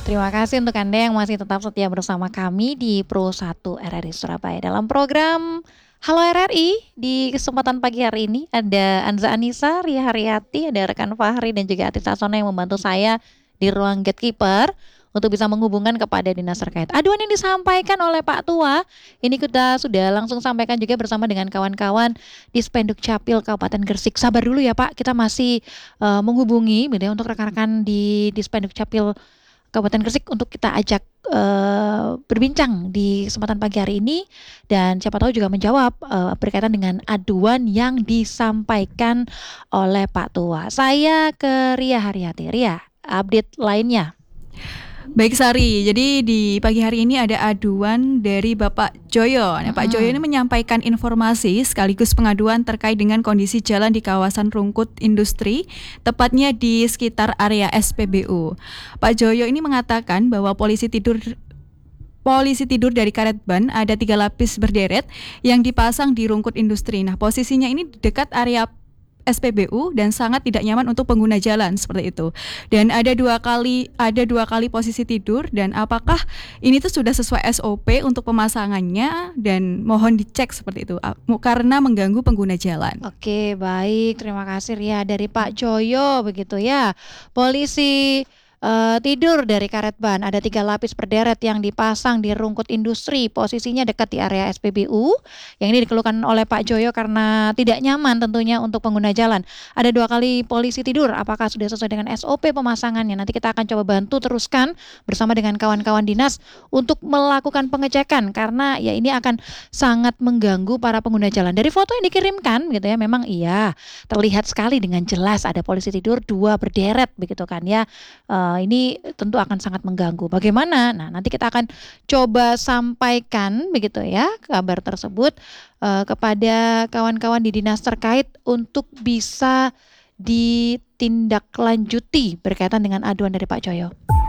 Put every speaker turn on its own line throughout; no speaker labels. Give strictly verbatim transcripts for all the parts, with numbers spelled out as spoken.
Terima kasih untuk Anda yang masih tetap setia bersama kami di Pro satu R R I Surabaya. Dalam program Halo R R I, di kesempatan pagi hari ini ada Anza Anissa, Ria Haryati, ada rekan Fahri dan juga Atis Sasono yang membantu saya di ruang gatekeeper untuk bisa menghubungkan kepada dinas terkait. Aduan yang disampaikan oleh Pak Tua, ini kita sudah langsung sampaikan juga bersama dengan kawan-kawan di Spenduk Capil Kabupaten Gresik. Sabar dulu ya Pak, kita masih uh, menghubungi gitu ya, untuk rekan-rekan di di Spenduk Capil Kabupaten Gresik untuk kita ajak uh, berbincang di kesempatan pagi hari ini dan siapa tahu juga menjawab uh, berkaitan dengan aduan yang disampaikan oleh Pak Tua. Saya ke Ria Haryati. Ria, update lainnya.
Baik Sari, jadi di pagi hari ini ada aduan dari Bapak Joyo. Nah, Pak Joyo ini menyampaikan informasi sekaligus pengaduan terkait dengan kondisi jalan di kawasan Rungkut Industri, tepatnya di sekitar area S P B U. Pak Joyo ini mengatakan bahwa polisi tidur Polisi tidur dari karet ban ada tiga lapis berderet yang dipasang di Rungkut Industri. Nah, posisinya ini di dekat area S P B U dan sangat tidak nyaman untuk pengguna jalan seperti itu. Dan ada dua kali ada dua kali posisi tidur dan apakah ini tuh sudah sesuai S O P untuk pemasangannya dan mohon dicek seperti itu karena mengganggu pengguna jalan.
Oke, baik. Terima kasih Ria dari Pak Joyo begitu ya. Polisi Uh, tidur dari karet ban, ada tiga lapis berderet yang dipasang di Rungkut Industri, posisinya dekat di area S P B U. Yang ini dikeluhkan oleh Pak Joyo karena tidak nyaman tentunya untuk pengguna jalan. Ada dua kali polisi tidur, apakah sudah sesuai dengan S O P pemasangannya? Nanti kita akan coba bantu teruskan bersama dengan kawan-kawan dinas untuk melakukan pengecekan karena ya ini akan sangat mengganggu para pengguna jalan. Dari foto yang dikirimkan gitu ya, memang iya terlihat sekali dengan jelas ada polisi tidur dua berderet begitu kan ya. Uh, ini tentu akan sangat mengganggu. Bagaimana? Nah, nanti kita akan coba sampaikan begitu ya kabar tersebut uh, kepada kawan-kawan di dinas terkait untuk bisa ditindaklanjuti berkaitan dengan aduan dari Pak Joyo.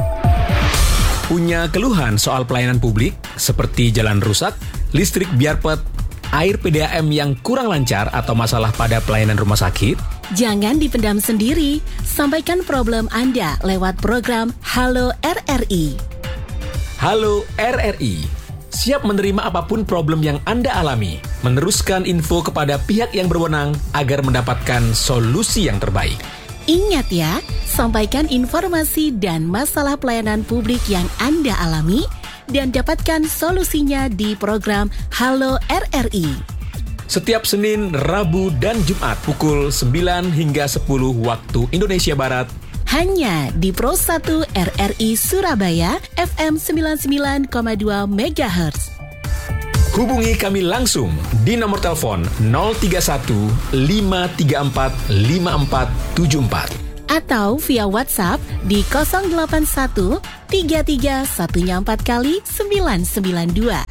Punya keluhan soal pelayanan publik seperti jalan rusak, listrik biarpet, air P D A M yang kurang lancar atau masalah pada pelayanan rumah sakit?
Jangan dipendam sendiri, sampaikan problem Anda lewat program Halo R R I.
Halo R R I, siap menerima apapun problem yang Anda alami, meneruskan info kepada pihak yang berwenang agar mendapatkan solusi yang terbaik.
Ingat ya, sampaikan informasi dan masalah pelayanan publik yang Anda alami dan dapatkan solusinya di program Halo R R I.
Setiap Senin, Rabu, dan Jumat pukul sembilan hingga sepuluh waktu Indonesia Barat.
Hanya di Pro satu R R I Surabaya F M sembilan puluh sembilan koma dua megahertz.
Hubungi kami langsung di nomor telepon nol tiga satu lima tiga empat lima empat tujuh empat.
Atau via WhatsApp di nol delapan satu tiga tiga satu empat kali sembilan sembilan dua.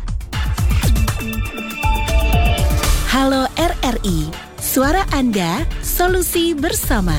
Halo R R I, suara Anda, solusi bersama.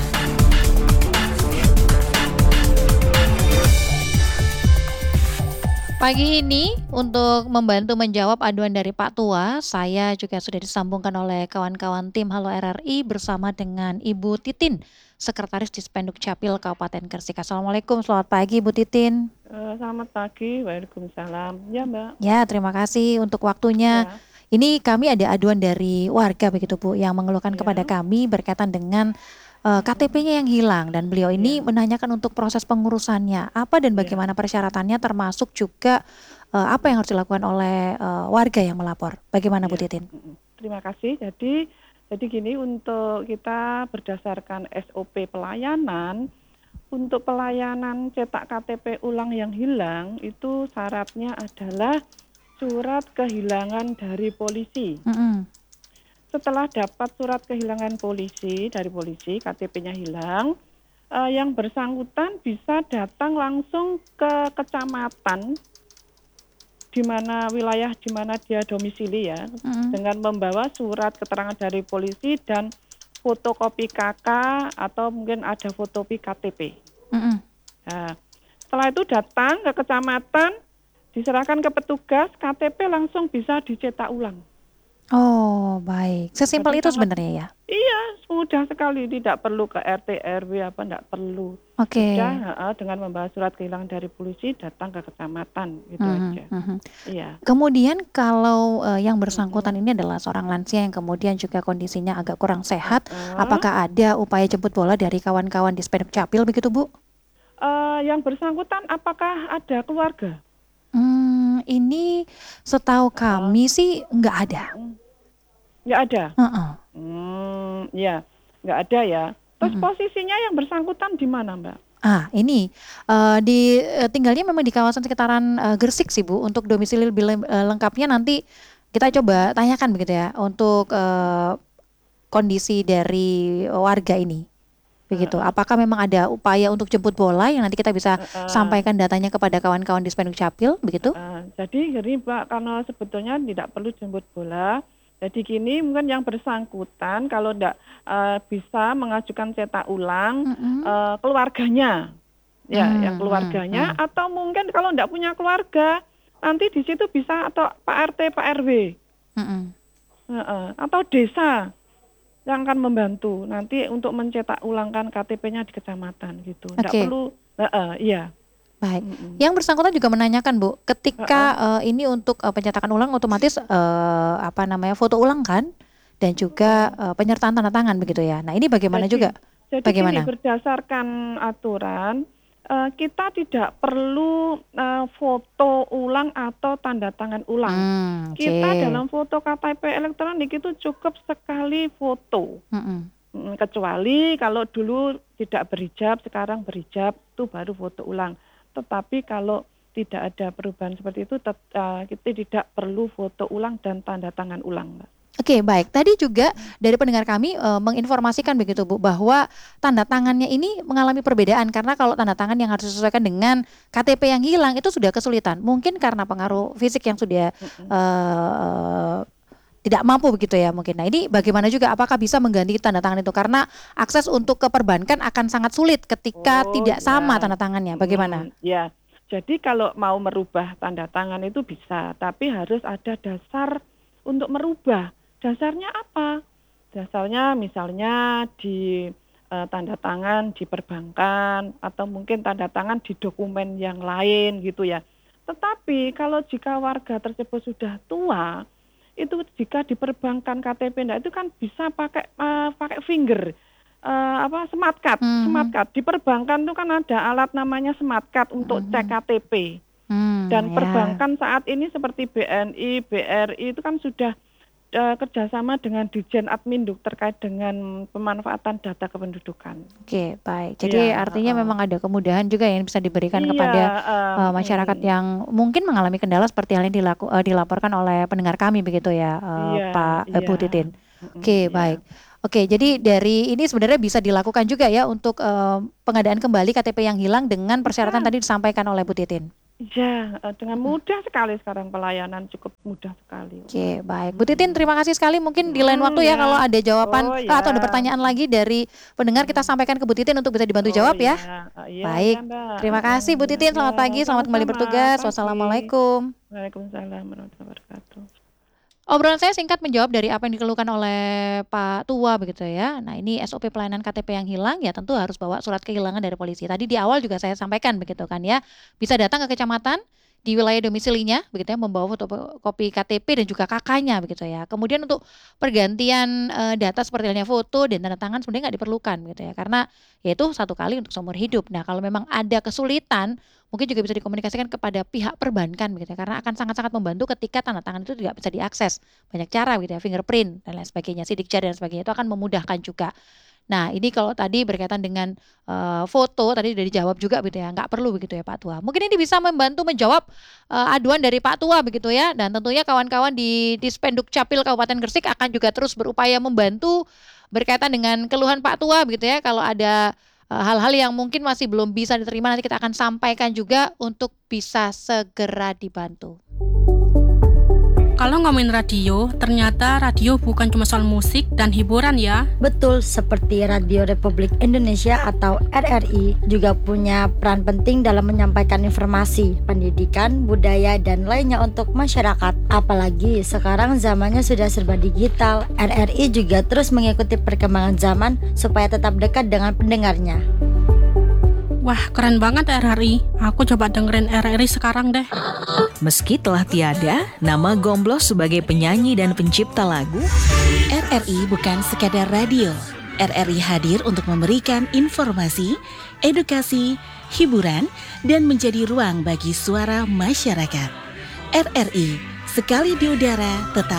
Pagi ini untuk membantu menjawab aduan dari Pak Tua, saya juga sudah disambungkan oleh kawan-kawan tim Halo R R I bersama dengan Ibu Titin, Sekretaris di Spenduk Capil Kabupaten Gresik. Assalamualaikum, selamat pagi Bu Titin.
Uh, selamat pagi, waalaikumsalam. Ya Mbak.
Ya, terima kasih untuk waktunya. Ya. Ini kami ada aduan dari warga begitu Bu, yang mengeluhkan ya. kepada kami berkaitan dengan uh, K T P-nya yang hilang dan beliau ini ya. menanyakan untuk proses pengurusannya apa dan bagaimana ya. persyaratannya, termasuk juga uh, apa yang harus dilakukan oleh uh, warga yang melapor. Bagaimana ya. Bu Titin?
Terima kasih. Jadi jadi gini, untuk kita berdasarkan S O P pelayanan, untuk pelayanan cetak K T P ulang yang hilang itu syaratnya adalah surat kehilangan dari polisi. Mm-hmm. Setelah dapat surat kehilangan polisi dari polisi, K T P-nya hilang, eh, yang bersangkutan bisa datang langsung ke kecamatan di mana wilayah di mana dia domisili ya, mm-hmm. dengan membawa surat keterangan dari polisi dan fotokopi K K atau mungkin ada fotokopi K T P. Mm-hmm. Nah, setelah itu datang ke kecamatan, diserahkan ke petugas, K T P langsung bisa dicetak ulang.
Oh, baik. Sesimpel
Jadi
itu
sangat
sebenarnya ya?
iya, mudah sekali, tidak perlu ke R T, R W apa, enggak perlu. Sudah,
Oke.
heeh, dengan membawa surat kehilangan dari polisi datang ke kecamatan, gitu
Mhm
aja.
mhm.
Iya.
Kemudian kalau, eee, yang bersangkutan
Mhm.
ini adalah seorang lansia yang kemudian juga kondisinya agak kurang sehat,
Heeh.
apakah ada upaya jemput bola dari kawan-kawan di Dispenduk Capil begitu, Bu?
Eee, yang bersangkutan apakah ada keluarga?
Mmm, ini setahu
Heeh.
kami sih nggak ada.
Mhm. Nggak ada?
Heeh.
Mmm, iya, nggak ada ya. Terus
Mhm.
posisinya yang bersangkutan di mana, Mbak?
Ah, ini, eee, di eee, tinggalnya memang di kawasan sekitaran, eee, Gresik sih, Bu. Untuk domisili lebih lem eee, lengkapnya nanti kita coba tanyakan begitu ya untuk, eee, kondisi dari warga ini, begitu.
Heeh.
Apakah memang ada upaya untuk jemput bola yang nanti kita bisa
Heeh.
sampaikan datanya kepada kawan-kawan di Dispenduk Capil, begitu?
Heeh. Jadi gini, Mbak, karena sebetulnya tidak perlu jemput bola, jadi gini, mungkin yang bersangkutan kalau ndak, eee, bisa mengajukan cetak ulang,
Mhm.
eee, keluarganya. Ya, yang
Mmm, mhm
keluarganya
mhm.
atau mungkin kalau ndak punya keluarga, nanti di situ bisa atau Pak R T, Pak R W.
Mhm.
Heeh, atau desa yang akan membantu nanti untuk mencetak ulangkan K T P-nya di kecamatan gitu. Ndak
Oke.
perlu heeh, iya.
Baik.
Mhm.
Yang bersangkutan juga menanyakan, Bu, ketika,
Heeh.
eee, ini untuk, eee, pencetakan ulang otomatis, eee, apa namanya, foto ulang kan? Dan juga,
Heeh.
eee, penyertaan tanda tangan begitu ya. Nah, ini bagaimana
Jadi
juga?
jadi gini,
Bagaimana?
berdasarkan aturan, eee, kita tidak perlu, eee, foto ulang atau tanda tangan ulang.
Mmm,
Kita
oke.
dalam foto K T P elektronik itu cukup sekali foto.
Mhm.
Mhm, kecuali kalau dulu tidak berhijab, sekarang berhijab, itu baru foto ulang. Tetapi kalau tidak ada perubahan seperti itu, tet eee, kita tidak perlu foto ulang dan tanda tangan ulang, Mbak.
Oke, baik. Tadi juga dari pendengar kami, eee, menginformasikan begitu, Bu, bahwa tanda tangannya ini mengalami perbedaan karena kalau tanda tangan yang harus disesuaikan dengan K T P yang hilang itu sudah kesulitan. Mungkin karena pengaruh fisik yang sudah,
Mhm.
eee, tidak mampu begitu ya mungkin. Nah, ini bagaimana juga apakah bisa mengganti tanda tangan itu? Karena akses untuk ke perbankan akan sangat sulit ketika
Oh,
tidak sama
ya.
tanda tangannya, bagaimana?
Mhm, ya. Jadi kalau mau merubah tanda tangan itu bisa, tapi harus ada dasar untuk merubah. Dasarnya apa? Dasarnya misalnya di, eee, tanda tangan di perbankan atau mungkin tanda tangan di dokumen yang lain gitu ya. Tetapi kalau jika warga tersebut sudah tua, itu jika di perbankan K T P ndak itu kan bisa pakai, eee, pakai finger, eee, apa, smart card smart
Mhm.
card. Di perbankan itu kan ada alat namanya smart card untuk cek
Mhm.
K T P.
Mmm,
Dan
ya.
perbankan saat ini seperti B N I, B R I itu kan sudah, eee, kerjasama dengan Ditjen Adminduk terkait dengan pemanfaatan data kependudukan.
Oke, baik. Jadi
Iya,
artinya
heeh.
memang ada kemudahan juga yang bisa diberikan
Iya,
kepada,
heeh,
eee, masyarakat
mhm.
yang mungkin mengalami kendala seperti hal yang dilaku eee, dilaporkan oleh pendengar kami begitu ya, eee,
Iya
Pak eee,
iya.
Bu Titin.
Mhm,
Oke,
iya.
baik. Oke, jadi dari ini sebenarnya bisa dilakukan juga ya untuk, eee, pengadaan kembali K T P yang hilang dengan persyaratan
Bisa.
tadi disampaikan oleh Bu Titin?
Iya, heeh, dengan
Mhm.
mudah sekali sekarang pelayanan, cukup mudah sekali kok, Mbak.
Oke, baik. Bu Titin
Mhm.
terima kasih sekali mungkin di lain
Mhm,
waktu ya kalau
ya.
ada jawaban
Oh,
eee, atau ada
ya.
pertanyaan lagi dari pendengar kita
Mhm.
sampaikan ke Bu Titin untuk bisa dibantu
Oh,
jawab
ya.
ya.
Eee, iya iya,
Baik,
Mbak,
terima
heeh,
kasih Bu
ya
Titin,
ya.
selamat pagi, selamat kembali
Sama-sama,
bertugas.
pagi.
Wassalamualaikum.
Waalaikumsalam warahmatullahi wabarakatuh.
Obrolan saya singkat menjawab dari apa yang dikeluhkan oleh Pak Tua begitu ya. Nah, ini S O P pelayanan K T P yang hilang ya tentu harus bawa surat kehilangan dari polisi. Tadi di awal juga saya sampaikan begitu kan ya. Bisa datang ke kecamatan di wilayah domisilinya begitu ya, membawa fotokopi K T P dan juga K K-nya begitu ya. Kemudian untuk pergantian, eee, data seperti halnya foto dan tanda tangan sebenarnya nggak diperlukan gitu ya. Karena ya itu satu kali untuk seumur hidup. Nah, kalau memang ada kesulitan mungkin juga bisa dikomunikasikan kepada pihak perbankan begitu ya, karena akan sangat-sangat membantu ketika tanda tangan itu tidak bisa diakses. Banyak cara gitu ya, fingerprint dan lain sebagainya, sidik jari dan sebagainya itu akan memudahkan juga. Nah, ini kalau tadi berkaitan dengan, eee, foto tadi sudah dijawab juga gitu ya, nggak perlu begitu ya Pak Tua. Mungkin ini bisa membantu menjawab, eee, aduan dari Pak Tua begitu ya, dan tentunya kawan-kawan di Dispenduk Capil Kabupaten Gresik akan juga terus berupaya membantu berkaitan dengan keluhan Pak Tua begitu ya. Kalau ada, eee, hal-hal yang mungkin masih belum bisa diterima nanti kita akan sampaikan juga untuk bisa segera dibantu.
Kalau ngomongin radio, ternyata radio bukan cuma soal musik dan hiburan ya.
Betul, seperti Radio Republik Indonesia atau R R I juga punya peran penting dalam menyampaikan informasi, pendidikan, budaya, dan lainnya untuk masyarakat. Apalagi sekarang zamannya sudah serba digital, R R I juga terus mengikuti perkembangan zaman supaya tetap dekat dengan pendengarnya.
Wah, keren banget R R I. Aku coba dengerin R R I sekarang deh.
Meski telah tiada nama Gomblos sebagai penyanyi dan pencipta lagu,
R R I bukan sekadar radio. R R I hadir untuk memberikan informasi, edukasi, hiburan, dan menjadi ruang bagi suara masyarakat. R R I, sekali di udara, tetap